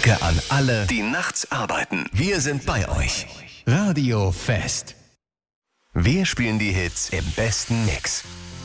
Danke an alle, die nachts arbeiten. Wir sind bei euch. Radio Fest. Wir spielen die Hits im besten Mix.